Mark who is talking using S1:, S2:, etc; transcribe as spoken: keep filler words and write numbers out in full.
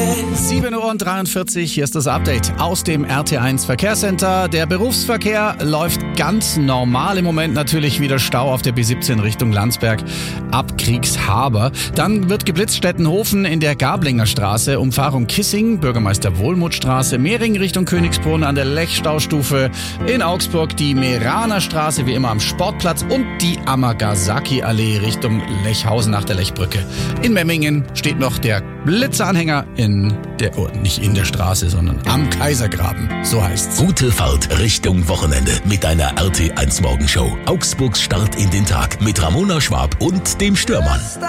S1: sieben Uhr dreiundvierzig, hier ist das Update aus dem R T eins Verkehrscenter. Der Berufsverkehr läuft ganz normal im Moment, natürlich wieder Stau auf der B siebzehn Richtung Landsberg ab Kriegshaber. Dann wird geblitzt Stettenhofen in der Gablinger Straße, Umfahrung Kissing, Bürgermeister Wohlmuthstraße, Mehring Richtung Königsbrunn an der Lechstaustufe, in Augsburg die Meraner Straße wie immer am Sportplatz und die Amagasaki-Allee Richtung Lechhausen nach der Lechbrücke. In Memmingen steht noch der Blitzeranhänger in der, oh, nicht in der Straße, sondern am Kaisergraben, so heißt's.
S2: Gute Fahrt Richtung Wochenende mit deiner R T eins Morgenshow. Augsburgs Start in den Tag mit Ramona Schwab und dem Störmann.